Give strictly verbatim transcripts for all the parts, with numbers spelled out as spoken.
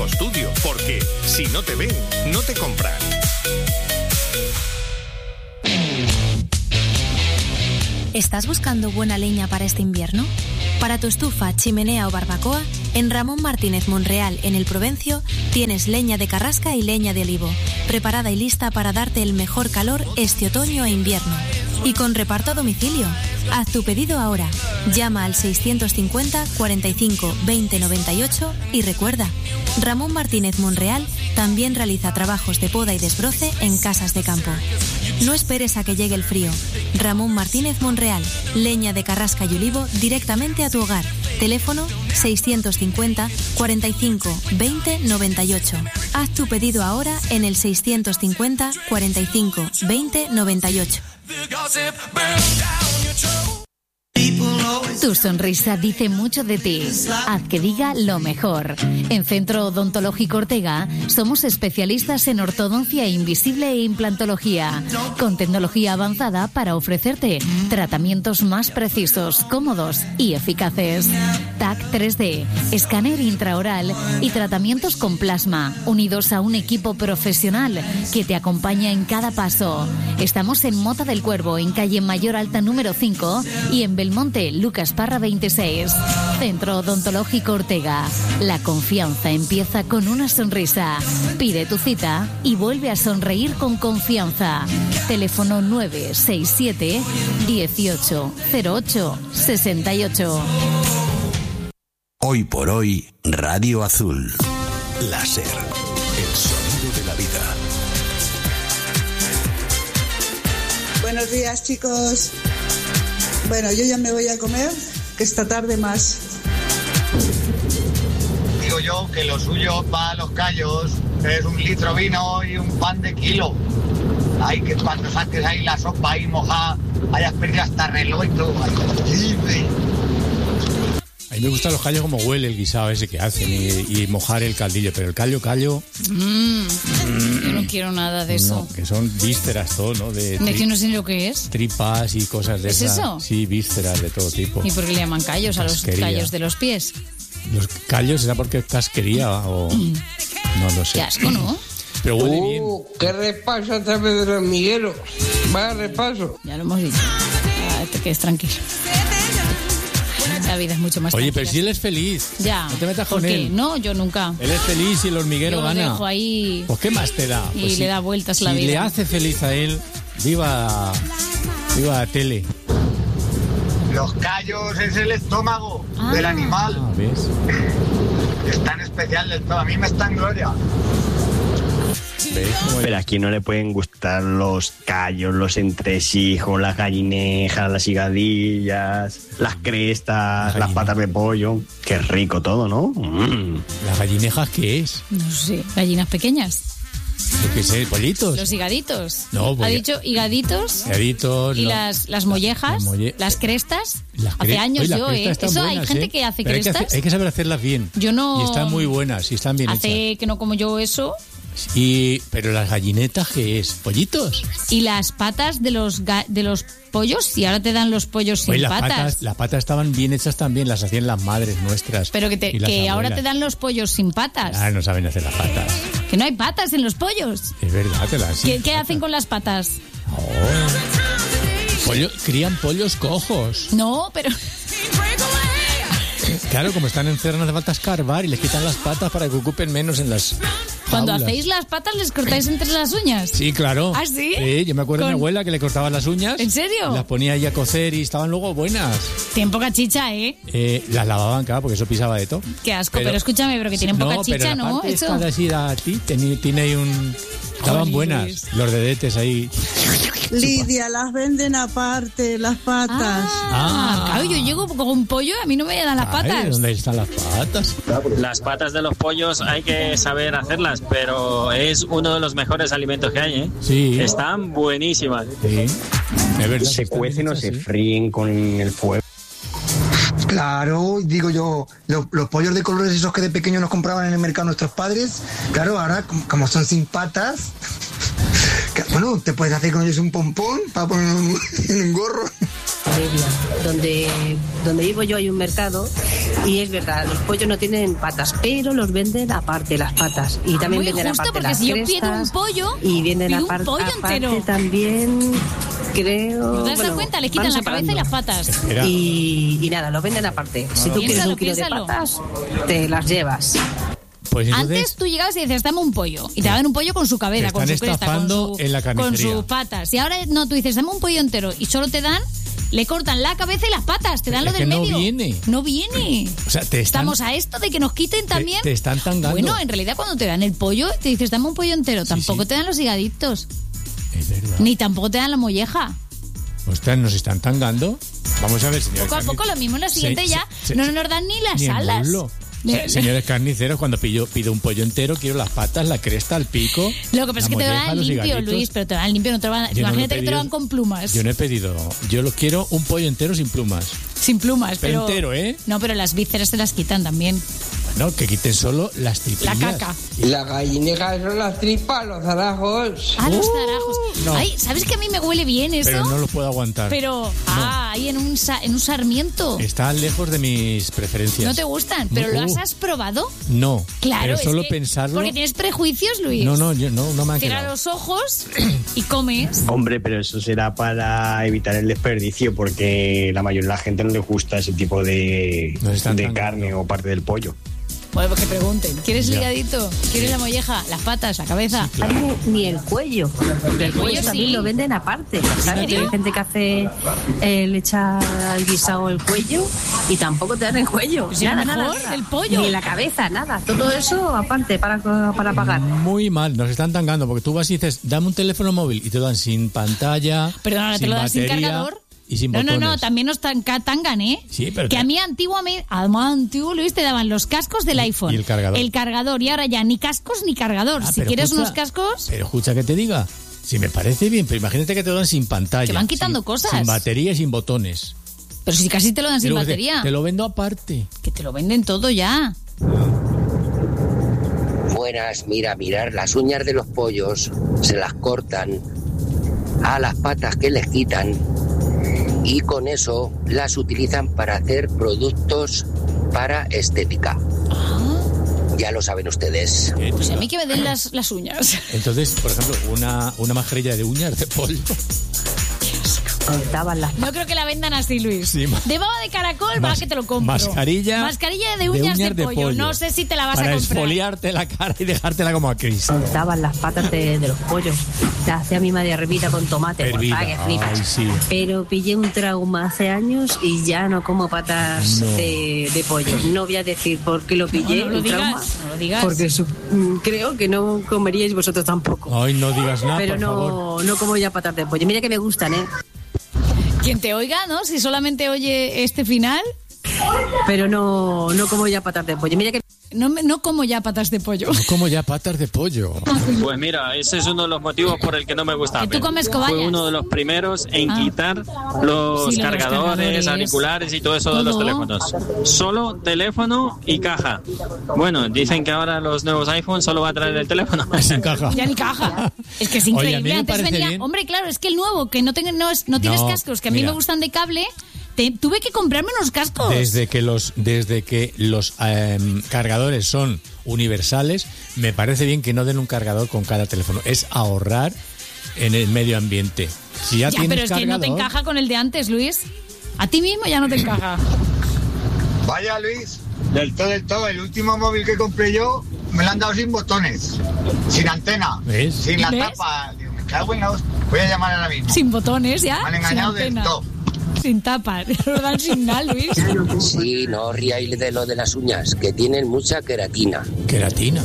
Infostudio, porque si no te ven, no te compran. ¿Estás buscando buena leña para este invierno? Para tu estufa, chimenea o barbacoa, en Ramón Martínez Monreal, en el Provencio, tienes leña de carrasca y leña de olivo, preparada y lista para darte el mejor calor este otoño e invierno. Y con reparto a domicilio. Haz tu pedido ahora. Llama al seiscientos cincuenta, cuarenta y cinco, veinte noventa y ocho y recuerda, Ramón Martínez Monreal también realiza trabajos de poda y desbroce en casas de campo. No esperes a que llegue el frío. Ramón Martínez Monreal, leña de carrasca y olivo directamente a tu hogar. Teléfono seiscientos cincuenta, cuarenta y cinco, veinte noventa y ocho. Haz tu pedido ahora en el seiscientos cincuenta, cuarenta y cinco, veinte noventa y ocho. Tu sonrisa dice mucho de ti. Haz que diga lo mejor. En Centro Odontológico Ortega somos especialistas en ortodoncia invisible e implantología, con tecnología avanzada para ofrecerte tratamientos más precisos, cómodos y eficaces. T A C tres D, escáner intraoral y tratamientos con plasma, unidos a un equipo profesional que te acompaña en cada paso. Estamos en Mota del Cuervo, en calle Mayor Alta número cinco, y en Belmonte, Lucas Parra veintiséis. Centro Odontológico Ortega. La confianza empieza con una sonrisa. Pide tu cita y vuelve a sonreír con confianza. Teléfono nueve seis siete, dieciocho cero ocho, sesenta y ocho. Hoy por hoy, Radio Azul. Láser, el sonido de la vida. Buenos días, chicos. Bueno, yo ya me voy a comer, que esta tarde más. Digo yo que lo suyo para los callos es un litro vino y un pan de kilo. Ay, que cuando saques ahí la sopa ahí mojada, hayas perdido hasta reloj y todo. Ay, a mí me gustan los callos como huele el guisado ese que hacen y, y mojar el caldillo, pero el callo, callo... Mm, mm, yo no quiero nada de eso. No, que son vísceras todo, ¿no? De, ¿De que no sé lo que es? Tripas y cosas de esas. ¿Es eso? Sí, vísceras de todo tipo. ¿Y por qué le llaman callos a los Casquería. callos de los pies? Los callos, ¿será porque es casquería o...? No lo sé. Qué asco, ¿no? Pero huele uh, bien. ¡Qué repaso a través de los hormiguero! ¡Vaya repaso! Ya lo hemos dicho. Ah, te quedes tranquilo. La vida es mucho más Oye, tranquila. pero si él es feliz. Ya. No te metas con ¿Por qué? él. No, yo nunca. Él es feliz y el hormiguero yo lo gana. dejo ahí. Pues ¿qué más te da? Y Pues le si, da vueltas si la vida. Si le hace feliz a él, viva, viva la tele. Los callos es el estómago ah. del animal. Ah, ¿ves? Es tan especial del todo. A mí me está en gloria. Pero aquí no le pueden gustar los callos, los entresijos, las gallinejas, las higadillas, las crestas, las patas de pollo. Qué rico todo, ¿no? Mm. ¿Las gallinejas qué es? No sé, gallinas pequeñas. Yo qué sé, pollitos. Los higaditos. No, ha dicho higaditos. Higaditos. Y no. las, las mollejas, las, molle... las crestas. Las cre... Hace años Oye, yo, ¿eh? Eso buenas, hay gente ¿eh? que hace Pero crestas. Hay que, hacer, hay que saber hacerlas bien. Yo no. Y están muy buenas, y están bien hace hechas. Hace que no como yo eso. Y, pero las gallinetas, ¿qué es? ¿Pollitos? Y las patas de los ga- de los pollos, y ahora te dan los pollos sin Oye, las patas. patas. Las patas estaban bien hechas también, las hacían las madres nuestras. Pero que, te, que ahora te dan los pollos sin patas. Ah, no saben hacer las patas. Que no hay patas en los pollos. Es verdad, te las ¿Qué, ¿qué hacen con las patas? Oh. Pollo, crían pollos cojos. No, pero... Claro, como están encerrados no hace falta escarbar y les quitan las patas para que ocupen menos en las Cuando jaulas. hacéis las patas, ¿les cortáis entre las uñas? Sí, claro. ¿Ah, sí? Sí, yo me acuerdo Con... de mi abuela que le cortaba las uñas. ¿En serio? Las ponía ahí a cocer y estaban luego buenas. Tienen poca chicha, ¿eh? eh las lavaban, claro, porque eso pisaba de todo. Qué asco, pero, pero escúchame, pero que tienen no, poca chicha, pero la ¿no? parte Eso. esta de así a ti, tiene, tiene ahí un... Estaban Jolín. buenas, los dedetes ahí. Lidia, las venden aparte, las patas. Ah, Ah. claro, yo llego con un pollo y a mí no me dan las Ay, patas. ¿dónde están las patas? Las patas de los pollos hay que saber hacerlas, pero es uno de los mejores alimentos que hay, ¿eh? Sí. Están buenísimas. Sí. Es verdad. Se cuecen o se fríen con el fuego. Claro, digo yo, los, los pollos de colores esos que de pequeño nos compraban en el mercado nuestros padres, claro, ahora como, como son sin patas, que, bueno, te puedes hacer con ellos un pompón para poner en un, en un gorro. Heredia, donde, donde vivo yo hay un mercado y es verdad, los pollos no tienen patas, pero los venden aparte las patas y también Muy venden justo, aparte porque las si yo crestas pido un pollo, y venden pido un apar- pollo aparte entero. también, creo... ¿No te has dado bueno, cuenta? Le van quitan la separando. cabeza y las patas. Y, y nada, los venden aparte. Si tú quieres Piénsalo, un kilo piénsalo. de patas, te las llevas. Pues entonces, Antes tú llegabas y decías, dame un pollo. Y te daban un pollo con su cabeza, Te con están su cresta, con, estafando su, en la con carnicería. sus patas. Y ahora no, tú dices, dame un pollo entero. Y solo te dan, le cortan la cabeza y las patas. Te dan Es lo que del no medio. viene. No viene. o sea, te están, Estamos a esto de que nos quiten también. te, te están tangando. Bueno, en realidad cuando te dan el pollo, te dices, dame un pollo entero. Tampoco te dan los higaditos. Es verdad. Ni tampoco te dan la molleja. Ostras, ¿nos están tangando? Vamos a ver, señores. Poco a poco lo mismo en la siguiente Sí, ya. sí, sí, no sí. nos dan ni las Ni el alas. muslo. Ni- Se- Señores carniceros, cuando pido, pido un pollo entero, quiero las patas, la cresta, el pico. Lo que pasa la es que te lo molleja, dan los limpio, higaditos. Luis, pero te lo dan limpio, no te lo van, Yo no lo he imagínate que te lo pedido. dan con plumas. Yo no he pedido. Yo lo quiero un pollo entero sin plumas. Sin plumas, Pero pero... entero, ¿eh? No, pero las vísceras se las quitan también. No, que quiten solo las tripillas. La caca. La gallineja son las tripas, los zarajos. Ah, los zarajos. no. Ay, ¿sabes que a mí me huele bien eso? Pero no lo puedo aguantar. Pero, ah, ahí en un, sa- en un sarmiento. Están lejos de mis preferencias. No te gustan, pero No. ¿los has probado? No. Claro, Pero es solo que- pensarlo. Porque tienes prejuicios, Luis. No, no, yo, no, no me han Cierra quedado. los ojos y comes. Hombre, pero eso será para evitar el desperdicio, porque la mayoría de la gente no le gusta ese tipo de, de carne o parte del pollo. Bueno, pues que pregunten. ¿Quieres Ya. ligadito? ¿Quieres la molleja? ¿Las patas? ¿La cabeza? Ni el cuello. El cuello cuello también sí. lo venden aparte. ¿Sabes? serio? Hay gente que hace, eh, le echa al guisado el cuello y tampoco te dan el cuello. Pues era mejor el pollo. Ni la cabeza, nada. Todo eso aparte para, para pagar. Muy mal, nos están tangando, porque tú vas y dices, dame un teléfono móvil y te lo dan sin pantalla, Perdona, ¿te sin lo dan sin batería cargador? y sin No, botones. no, no, también nos tan- ca- tangan, ¿eh? Sí, pero Que te- a mí antiguamente, además antiguo, Luis, te daban los cascos del iPhone. y el cargador. El cargador, y ahora ya ni cascos ni cargador. Ah, si pero quieres escucha- unos cascos, Pero escucha que te diga, si me parece bien, pero imagínate que te lo dan sin pantalla. Que van quitando sin- cosas. Sin batería y sin botones. pero si casi te lo dan Y sin luego dice, batería. Te lo vendo aparte. Que te lo venden todo ya. Buenas, mira, mirar, las uñas de los pollos se las cortan a las patas que les quitan y con eso las utilizan para hacer productos para estética. Ya lo saben ustedes. Pues a mí que me den las, las uñas. Entonces, por ejemplo, una, una mascarilla de uñas de pollo. No creo que la vendan así, Luis. Sí, ma- de baba de caracol, va Mas- que te lo compro. mascarilla Mascarilla de uñas de, pollo. No sé si te la vas para a comprar. esfoliarte la cara y dejártela como a Cristo. Daban las patas de, de los pollos. Te hacía mi madre hervita con tomate. por Hervida. favor, que flipas. Ay, sí. Pero pillé un trauma hace años y ya no como patas No. de, de pollo. No voy a decir por qué lo pillé, No, no lo un digas, trauma. no lo digas. Porque su- mm, creo que no comeríais vosotros tampoco. Ay, no digas nada, Pero por no, favor. no como ya patas de pollo. Mira que me gustan, ¿eh? Quien te oiga, ¿no? Si solamente oye este final. Pero no, no como ya patas de pollo. Mira que... No, me- no como ya patas de pollo. No como ya patas de pollo. Pues mira, ese es uno de los motivos por el que no me gusta ¿Que tú Apple. comes cobayas? Fue uno de los primeros en Ah. quitar los, Sí, lo de los cargadores, cargadores. auriculares y todo eso de los Todo. teléfonos. Solo teléfono y caja. Bueno, dicen que ahora los nuevos iPhone solo va a traer el teléfono. Sin caja. Ya ni caja. Es que es Oye, increíble. a mí me Antes parece venía. bien. Hombre, claro, es que el nuevo, que no, tenga, no, es- no tienes No, cascos, que a mí mira. me gustan de cable, te- tuve que comprarme unos cascos. Desde que los, desde que los em, cargadores son universales, me parece bien que no den un cargador con cada teléfono. Es ahorrar en el medio ambiente. Si ya, Ya, tienes pero es que no te cargador- encaja con el de antes, Luis. A ti mismo ya no te encaja. Vaya Luis, del todo, del todo, el último móvil que compré yo me lo han dado sin botones, sin antena, ¿Ves? sin la ¿Ves? tapa. Digo, me cago en la hostia. Voy a llamar ahora mismo. Sin botones ya. Me han sin engañado del antena, todo. Sin tapa. Lo dan sin nada, Luis. Sí, no os riáis de lo de las uñas, que tienen mucha queratina. Queratina.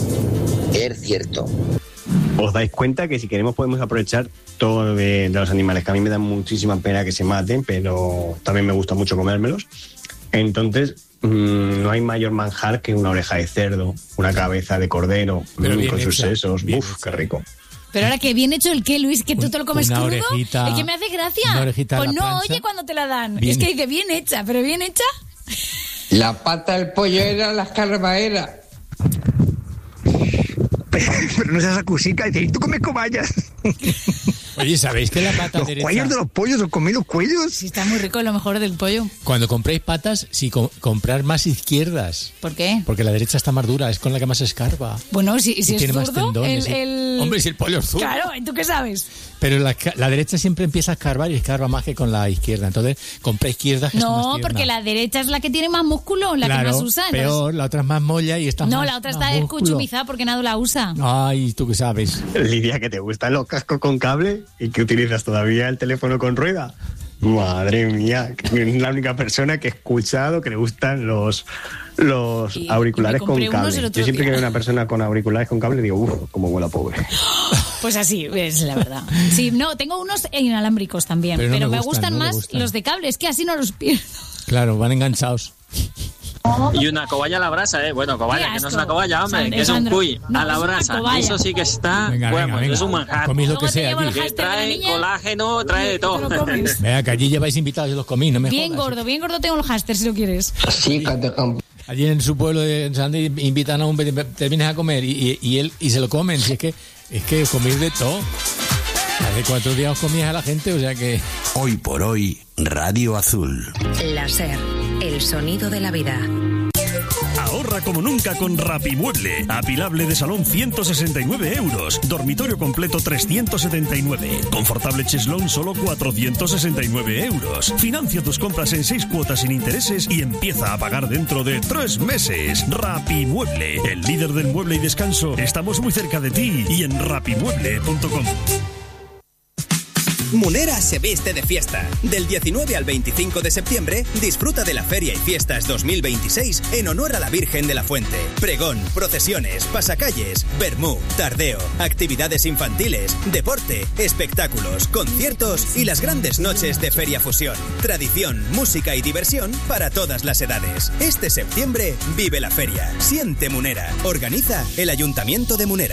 Es cierto. ¿Os dais cuenta que si queremos podemos aprovechar todo de, de los animales? Que a mí me da muchísima pena que se maten, pero también me gusta mucho comérmelos. Entonces, mmm, no hay mayor manjar que una oreja de cerdo, una cabeza de cordero, Pero mm, bien con sus hecha, sesos. bien Uf, qué rico. Pero ahora que bien hecho el qué, Luis, que tú te lo comes Una crudo. orejita- Es que me hace gracia. una orejita a Pues la no plancha. oye cuando te la dan. Bien. Es que dice bien hecha, pero bien hecha. La pata del pollo era las carbaeras. Pero no seas acusica y dice, ¿y tú comes cobayas? Oye, ¿sabéis que la pata los derecha... cuellos de los pollos, ¿os coméis los cuellos? Sí, está muy rico lo mejor del pollo. Cuando compréis patas, sí, co- comprar más izquierdas. ¿Por qué? Porque la derecha está más dura, es con la que más escarba. Bueno, si, si Y es tiene más zurdo, tendones, el, sí. el... Hombre, si el pollo es zurdo. Claro, ¿y tú qué sabes? Pero la, la derecha siempre empieza a escarbar y escarba más que con la izquierda. Entonces, compra izquierda que es más No, tierna. porque la derecha es la que tiene más músculo, la Claro, que más usa. entonces- peor, la otra es más molla y esta No, más la otra más está músculo. escuchumizada porque nadie la usa. Ay, ¿tú qué sabes? Lidia, que te gustan los cascos con cable y que utilizas todavía el teléfono con rueda. Madre mía, que es la única persona que he escuchado que le gustan los, los Y- auriculares y me con compré unos cable. el otro Yo siempre día. que veo una persona con auriculares con cable digo, uff, cómo huele a pobre. Pues así, es la verdad. Sí, no, tengo unos inalámbricos también, Pero pero, no me me, gustan, gustan no me más gustan. los de cable, es que así no los pierdo. Claro, van enganchados. Y una cobaya a la brasa, ¿eh? Bueno, cobaya, Qué que no es asco. una cobaya, hombre, Sandra, que es un Sandra. cuy No, a la es una brasa. cobaya. Eso sí que está, Venga, bueno, venga, pues venga. es un manjar. Coméis lo que Luego te sea llevo el aquí. Que hámster de la trae niña. colágeno, trae de Te todo. lo comes. Vea, que allí lleváis invitados y los comís, no me Bien jodas. gordo, bien gordo tengo el hámster si lo quieres. Sí, que te comp- Allí en su pueblo de Sandy invitan a un... Te vienes a comer y, y, y él y se lo comen. Si es que, es que coméis de todo. Hace cuatro días os comías a la gente, o sea que... Hoy por hoy, Radio Azul. La SER, el sonido de la vida. Ahorra como nunca con Rapimueble. Apilable de salón ciento sesenta y nueve euros. Dormitorio completo trescientos setenta y nueve. Confortable cheslón solo cuatrocientos sesenta y nueve euros. Financia tus compras en seis cuotas sin intereses y empieza a pagar dentro de tres meses. Rapimueble, el líder del mueble y descanso. Estamos muy cerca de ti y en rapimueble punto com. Munera se viste de fiesta. Del diecinueve al veinticinco de septiembre, disfruta de la Feria y Fiestas dos mil veintiséis en honor a la Virgen de la Fuente. Pregón, procesiones, pasacalles, vermú, tardeo, actividades infantiles, deporte, espectáculos, conciertos y las grandes noches de Feria Fusión. Tradición, música y diversión para todas las edades. Este septiembre, vive la feria. Siente Munera. Organiza el Ayuntamiento de Munera.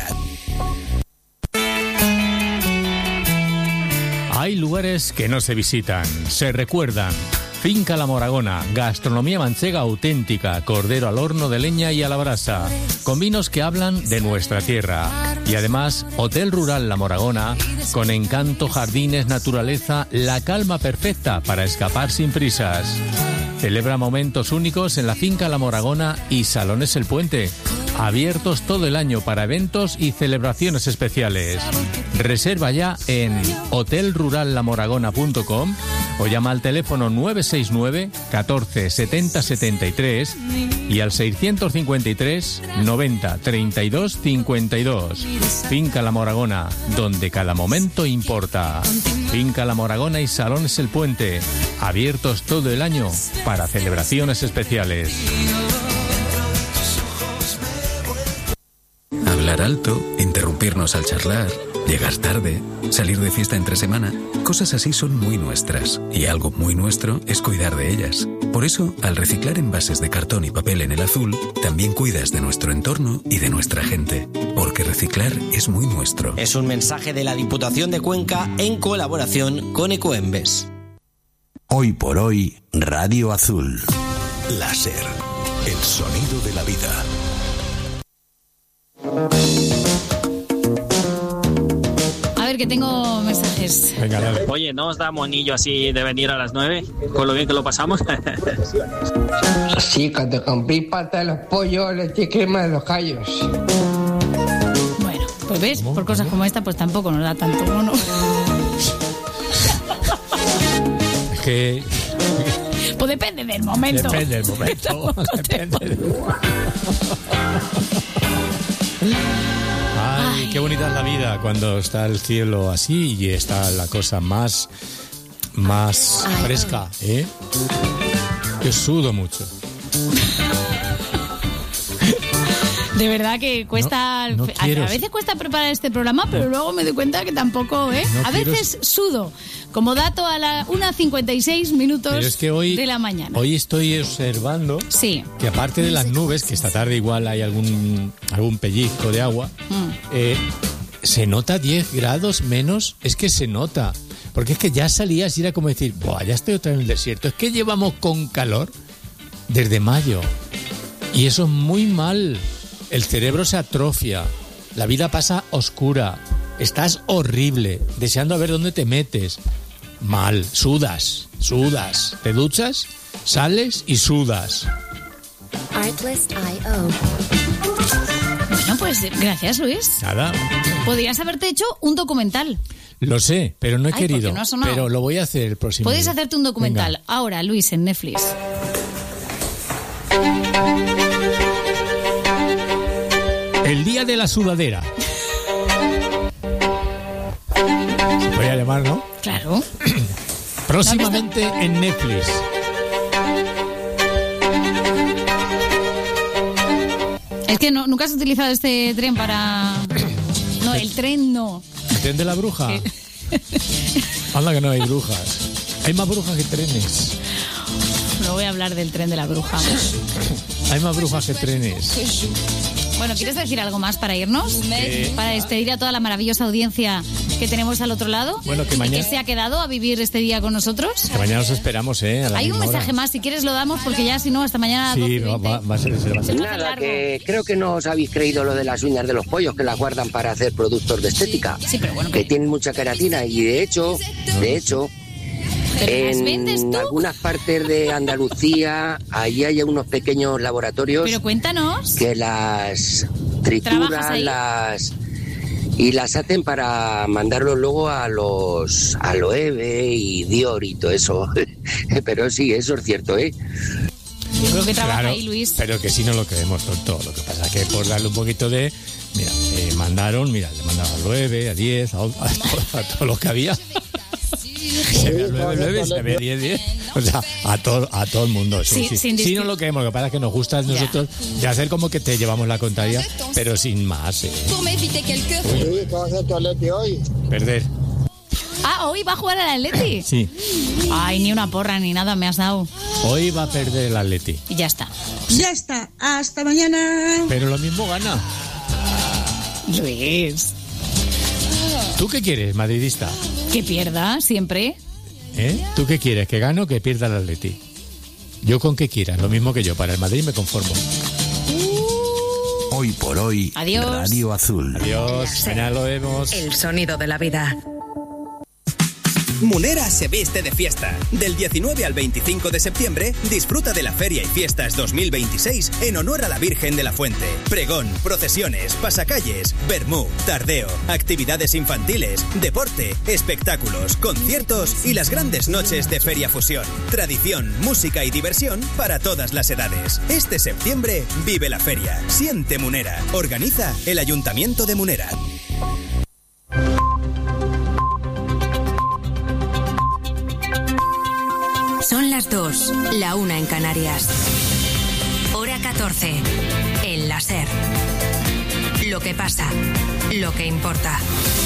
Hay lugares que no se visitan, se recuerdan. Finca La Moragona, gastronomía manchega auténtica, cordero al horno de leña y a la brasa, con vinos que hablan de nuestra tierra. Y además, Hotel Rural La Moragona, con encanto, jardines, naturaleza, la calma perfecta para escapar sin prisas. Celebra momentos únicos en la Finca La Moragona y Salones El Puente, abiertos todo el año para eventos y celebraciones especiales. Reserva ya en hotel rural la moragona punto com o llama al teléfono nueve seis nueve, catorce, setenta, setenta y tres y al seiscientos cincuenta y tres, noventa, treinta y dos, cincuenta y dos. Finca La Moragona, donde cada momento importa. Finca La Moragona y Salones El Puente, abiertos todo el año para celebraciones especiales. Hablar alto, interrumpirnos al charlar, llegar tarde, salir de fiesta entre semana, cosas así son muy nuestras. Y algo muy nuestro es cuidar de ellas. Por eso, al reciclar envases de cartón y papel en el Azul, también cuidas de nuestro entorno y de nuestra gente. Porque reciclar es muy nuestro. Es un mensaje de la Diputación de Cuenca en colaboración con Ecoembes. Hoy por hoy, Radio Azul. La SER, el sonido de la vida. A ver, que tengo mensajes. Venga, dale. Oye, ¿no os da monillo así de venir a las nueve? Con lo bien que lo pasamos. Sí, que te compré pata de los pollos, leche y crema de los callos. Bueno, pues ves, por cosas como esta, pues tampoco nos da tanto mono. Es que... Pues depende del momento. Depende del momento. Depende del momento. Ay, qué bonita es la vida cuando está el cielo así y está la cosa más, más Ay, fresca, ¿eh? Yo sudo mucho. De verdad que cuesta... No, no a, quiero. a veces cuesta preparar este programa, pero luego me doy cuenta que tampoco, ¿eh? No a quiero. veces sudo. Como dato, a la una cincuenta y seis minutos Pero es que hoy, de la mañana. hoy estoy observando Sí. que aparte de las nubes, que esta tarde igual hay algún, algún pellizco de agua, Mm. eh, se nota diez grados menos, es que se nota. Porque es que ya salías y era como decir, buah, ya estoy otra vez en el desierto. Es que llevamos con calor desde mayo. Y eso es muy mal. El cerebro se atrofia. La vida pasa oscura. estás horrible, deseando a ver dónde te metes. Mal, sudas, sudas. ¿Te duchas? Sales y sudas. Artlist punto i o. Bueno, pues gracias, Luis. Nada. Podrías haberte hecho un documental. Lo sé, pero no he Ay, querido. porque no ha sonado. Pero lo voy a hacer el próximo Puedes día. hacerte un documental. Venga. Ahora, Luis, en Netflix. El día de la sudadera. Se podría llamar, ¿no? Claro. Próximamente en Netflix. Es que no, nunca has utilizado este tren para... No, el tren no. ¿El tren de la bruja? Anda que no hay brujas. Hay más brujas que trenes. No voy a hablar del tren de la bruja. Hay más brujas que trenes. Bueno, ¿quieres decir algo más para irnos? Eh, Para despedir a toda la maravillosa audiencia que tenemos al otro lado. Bueno, que y mañana- que se ha quedado a vivir este día con nosotros. Que mañana os esperamos, ¿eh? A la Hay un misma mensaje hora. más, si quieres lo damos, porque ya si no, hasta mañana a las doce y Sí, va, veinte. va- va a ser ese, va a ser. Nada, que creo que no os habéis creído lo de las uñas de los pollos, que las guardan para hacer productos de estética. Sí, pero bueno. Que tienen mucha queratina y de hecho, de hecho, ¿Pero las vendes en tú? algunas partes de Andalucía, allí hay unos pequeños laboratorios Pero cuéntanos. que las ¿Trabajas trituran, ahí? las y las hacen para mandarlos luego a los a Loewe y Dior y todo eso. Pero sí, eso es cierto, ¿eh? Yo creo que trabaja Claro, ahí, Luis. pero que si no lo creemos, tonto. Lo que pasa es que por darle un poquito de... Mira, eh, mandaron, mira, le mandaron a nueve, a diez, a, a, a todos los que había. Se ve a nueve, nueve, se ve a diez, diez. O sea, a todo, a todo el mundo. Sí, Sí, sí. sin Sí, distin- no lo creemos. Lo que pasa es que nos gusta a nosotros de hacer como que te llevamos la contraria, pero sin más. Eh. Oye, ¿qué va a hacer tu Atleti hoy? Perder. Ah, hoy va a jugar al Atleti. Sí. Ay, ni una porra ni nada me has dado. Hoy va a perder el Atleti. Y ya está. Ya está. Hasta mañana. Pero lo mismo gana. Luis. ¿Tú qué quieres, madridista? Que pierda, siempre. ¿Eh? ¿Tú qué quieres? ¿Que gane o que pierda el Atleti? Yo con que quieras, lo mismo que yo. Para el Madrid me conformo. Hoy por hoy, Adiós. Radio Azul. Adiós, mañana lo vemos. El sonido de la vida. Munera se viste de fiesta. Del diecinueve al veinticinco de septiembre, disfruta de la Feria y Fiestas dos mil veintiséis en honor a la Virgen de la Fuente. Pregón, procesiones, pasacalles, vermú, tardeo, actividades infantiles, deporte, espectáculos, conciertos y las grandes noches de Feria Fusión. Tradición, música y diversión para todas las edades. Este septiembre, vive la feria. Siente Munera. Organiza el Ayuntamiento de Munera. Son las dos, la una en Canarias. Hora catorce. El láser. Lo que pasa, lo que importa.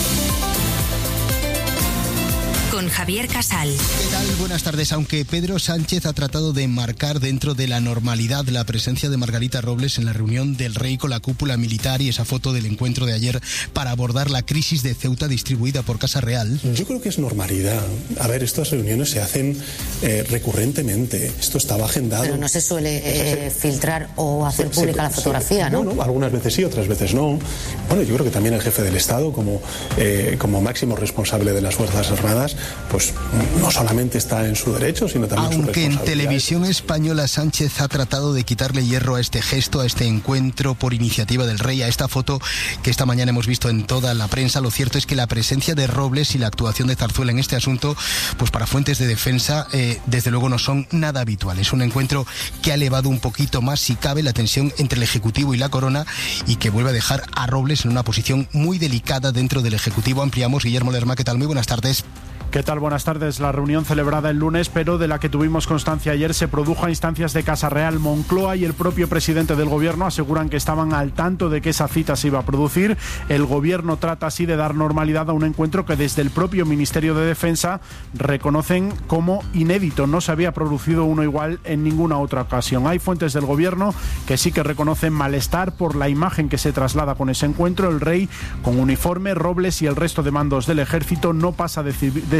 Con Javier Casal. ¿Qué tal? Buenas tardes. Aunque Pedro Sánchez ha tratado de marcar dentro de la normalidad la presencia de Margarita Robles en la reunión del rey con la cúpula militar y esa foto del encuentro de ayer para abordar la crisis de Ceuta distribuida por Casa Real. Yo creo que es normalidad. A ver, estas reuniones se hacen eh, recurrentemente. Esto estaba agendado. Pero no se suele eh, filtrar o hacer Sí, pública sí, la fotografía, sí. ¿no? Bueno, algunas veces sí, otras veces no. Bueno, yo creo que también el jefe del Estado, como, eh, como máximo responsable de las Fuerzas Armadas, pues no solamente está en su derecho, sino también en su Aunque en responsabilidad. televisión española Sánchez ha tratado de quitarle hierro a este gesto, a este encuentro por iniciativa del rey, a esta foto que esta mañana hemos visto en toda la prensa, lo cierto es que la presencia de Robles y la actuación de Zarzuela en este asunto, pues para fuentes de defensa, eh, desde luego no son nada habituales. Un encuentro que ha elevado un poquito más, si cabe, la tensión entre el Ejecutivo y la Corona y que vuelve a dejar a Robles en una posición muy delicada dentro del Ejecutivo. Ampliamos. Guillermo Lerma, ¿qué tal? Muy buenas tardes. ¿Qué tal? Buenas tardes. La reunión celebrada el lunes, pero de la que tuvimos constancia ayer, se produjo a instancias de Casa Real. Moncloa y el propio presidente del gobierno aseguran que estaban al tanto de que esa cita se iba a producir. El gobierno trata así de dar normalidad a un encuentro que desde el propio Ministerio de Defensa reconocen como inédito. No se había producido uno igual en ninguna otra ocasión. Hay fuentes del gobierno que sí que reconocen malestar por la imagen que se traslada con ese encuentro. El rey con uniforme, Robles y el resto de mandos del ejército no pasa de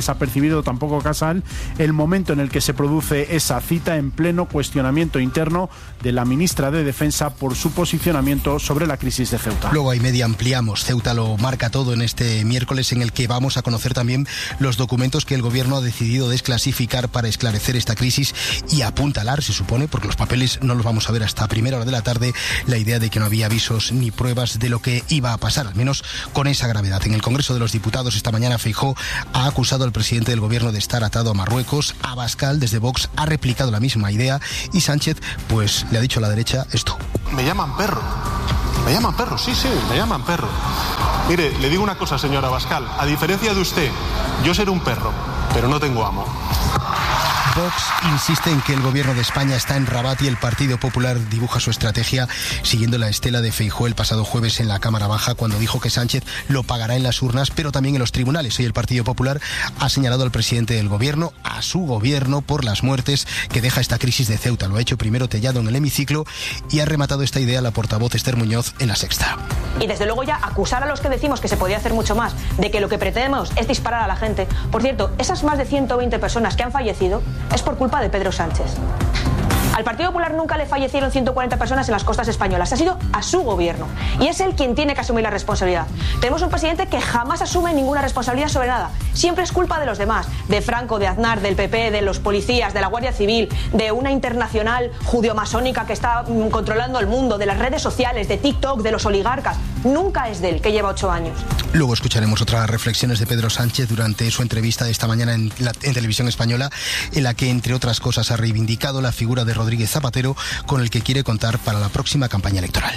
desapercibido tampoco Casal el momento en el que se produce esa cita en pleno cuestionamiento interno de la ministra de Defensa por su posicionamiento sobre la crisis de Ceuta. Luego hay media ampliamos. Ceuta lo marca todo en este miércoles, en el que vamos a conocer también los documentos que el gobierno ha decidido desclasificar para esclarecer esta crisis y apuntalar, se supone, porque los papeles no los vamos a ver hasta primera hora de la tarde, la idea de que no había avisos ni pruebas de lo que iba a pasar, al menos con esa gravedad. En el Congreso de los Diputados esta mañana Feijóo ha acusado al presidente del gobierno de estar atado a Marruecos. Abascal, desde Vox, ha replicado la misma idea y Sánchez, pues, le ha dicho a la derecha esto. Me llaman perro. Me llaman perro, sí, sí, me llaman perro. Mire, le digo una cosa, señora Abascal. A diferencia de usted, yo seré un perro, pero no tengo amo. Vox insiste en que el gobierno de España está en Rabat y el Partido Popular dibuja su estrategia siguiendo la estela de Feijóo el pasado jueves en la Cámara Baja, cuando dijo que Sánchez lo pagará en las urnas, pero también en los tribunales. Hoy el Partido Popular ha señalado al presidente del gobierno, a su gobierno, por las muertes que deja esta crisis de Ceuta. Lo ha hecho primero Tellado en el hemiciclo y ha rematado esta idea la portavoz Esther Muñoz en La Sexta. Y desde luego ya acusar a los que decimos que se podía hacer mucho más, de que lo que pretendemos es disparar a la gente. Por cierto, esas más de ciento veinte personas que han fallecido es por culpa de Pedro Sánchez. Al Partido Popular nunca le fallecieron ciento cuarenta personas en las costas españolas. Ha sido a su gobierno. Y es él quien tiene que asumir la responsabilidad. Tenemos un presidente que jamás asume ninguna responsabilidad sobre nada. Siempre es culpa de los demás. De Franco, de Aznar, del P P, de los policías, de la Guardia Civil, de una internacional judio-masónica que está mm, controlando el mundo, de las redes sociales, de TikTok, de los oligarcas. Nunca es de él, que lleva ocho años. Luego escucharemos otras reflexiones de Pedro Sánchez durante su entrevista de esta mañana en, la, en Televisión Española, en la que, entre otras cosas, ha reivindicado la figura de Rodríguez Zapatero, con el que quiere contar para la próxima campaña electoral.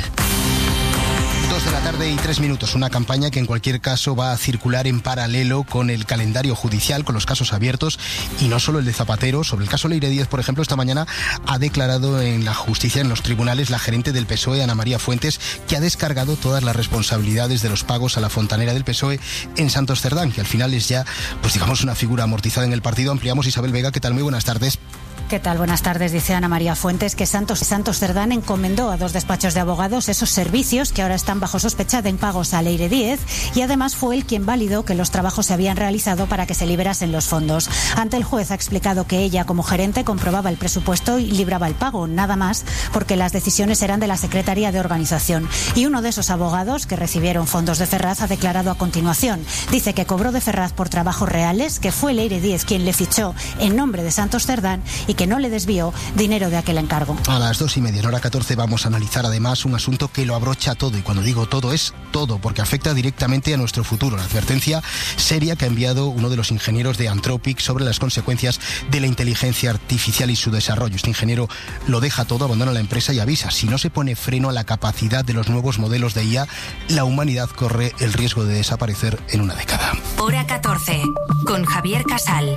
Dos de la tarde y tres minutos, una campaña que en cualquier caso va a circular en paralelo con el calendario judicial, con los casos abiertos, y no solo el de Zapatero. Sobre el caso Leire Díez, por ejemplo, esta mañana ha declarado en la justicia, en los tribunales, la gerente del P S O E, Ana María Fuentes, que ha descargado todas las responsabilidades de los pagos a la fontanera del P S O E en Santos Cerdán, que al final es ya, pues digamos, una figura amortizada en el partido. Ampliamos. Isabel Vega, ¿qué tal? Muy buenas tardes. ¿Qué tal? Buenas tardes. Dice Ana María Fuentes que Santos, Santos Cerdán encomendó a dos despachos de abogados esos servicios que ahora están bajo sospecha de impagos a Leire Díez, y además fue él quien validó que los trabajos se habían realizado para que se liberasen los fondos. Ante el juez ha explicado que ella, como gerente, comprobaba el presupuesto y libraba el pago, nada más, porque las decisiones eran de la Secretaría de Organización. Y uno de esos abogados que recibieron fondos de Ferraz ha declarado a continuación. Dice que cobró de Ferraz por trabajos reales, que fue Leire Díez quien le fichó en nombre de Santos Cerdán y que no le desvió dinero de aquel encargo. A las dos y media, en hora catorce, vamos a analizar además un asunto que lo abrocha todo, y cuando digo todo es todo, porque afecta directamente a nuestro futuro. La advertencia seria que ha enviado uno de los ingenieros de Anthropic sobre las consecuencias de la inteligencia artificial y su desarrollo. Este ingeniero lo deja todo, abandona la empresa y avisa: si no se pone freno a la capacidad de los nuevos modelos de I A, la humanidad corre el riesgo de desaparecer en una década. Hora catorce, con Javier Casal.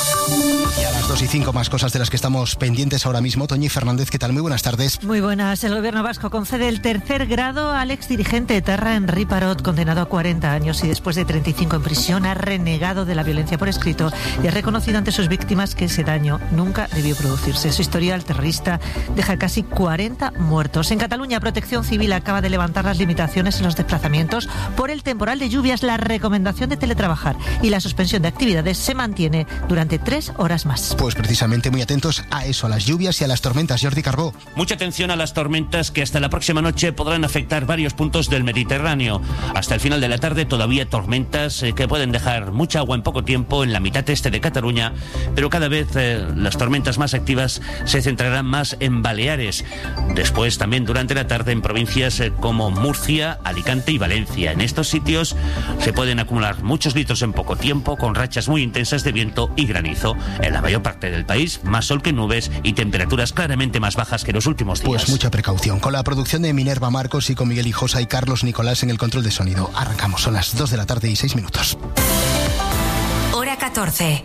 Y a las dos y cinco, más cosas de las que estamos pendientes ahora mismo. Toñi Fernández, ¿qué tal? Muy buenas tardes. Muy buenas. El gobierno vasco concede el tercer grado al exdirigente etarra Henri Parot, condenado a cuarenta años y después de treinta y cinco en prisión ha renegado de la violencia por escrito y ha reconocido ante sus víctimas que ese daño nunca debió producirse. Su historial terrorista deja casi cuarenta muertos. En Cataluña, Protección Civil acaba de levantar las limitaciones en los desplazamientos por el temporal de lluvias. La recomendación de teletrabajar y la suspensión de actividades se mantiene durante tres horas más. Pues precisamente muy atentos a eso, a las lluvias y a las tormentas. Jordi Carbó. Mucha atención a las tormentas que hasta la próxima noche podrán afectar varios puntos del Mediterráneo. Hasta el final de la tarde todavía tormentas eh, que pueden dejar mucha agua en poco tiempo en la mitad este de Cataluña, pero cada vez eh, las tormentas más activas se centrarán más en Baleares. Después también durante la tarde en provincias eh, como Murcia, Alicante y Valencia. En estos sitios se pueden acumular muchos litros en poco tiempo, con rachas muy intensas de viento y granizo. En la mayor parte del país, más sol que nubes y temperaturas claramente más bajas que los últimos días. Pues mucha precaución. Con la producción de Minerva Marcos y con Miguel Hijosa y Carlos Nicolás en el control de sonido. Arrancamos, son las dos de la tarde y seis minutos. Hora catorce.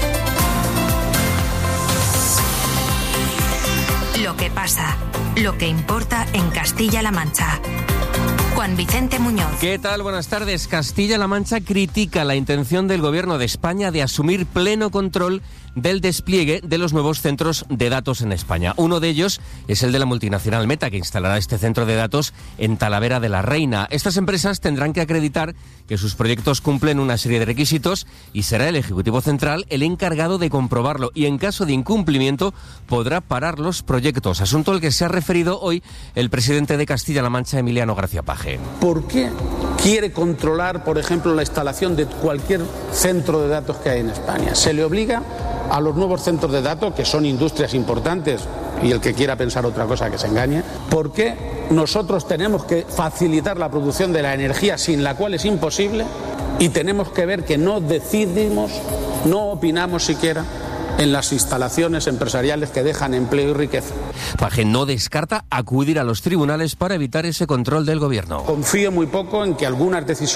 Lo que pasa, lo que importa en Castilla-La Mancha. Juan Vicente Muñoz. ¿Qué tal? Buenas tardes. Castilla-La Mancha critica la intención del Gobierno de España de asumir pleno control del despliegue de los nuevos centros de datos en España. Uno de ellos es el de la multinacional Meta, que instalará este centro de datos en Talavera de la Reina. Estas empresas tendrán que acreditar que sus proyectos cumplen una serie de requisitos y será el Ejecutivo Central el encargado de comprobarlo y, en caso de incumplimiento, podrá parar los proyectos, asunto al que se ha referido hoy el presidente de Castilla-La Mancha, Emiliano García Paje. ¿Por qué quiere controlar, por ejemplo, la instalación de cualquier centro de datos que hay en España? Se le obliga a los nuevos centros de datos, que son industrias importantes, y el que quiera pensar otra cosa que se engañe. ¿Por qué nosotros tenemos que facilitar la producción de la energía sin la cual es imposible? Y tenemos que ver que no decidimos, no opinamos siquiera en las instalaciones empresariales que dejan empleo y riqueza. Paje no descarta acudir a los tribunales para evitar ese control del gobierno. Confío muy poco en que algunas decisiones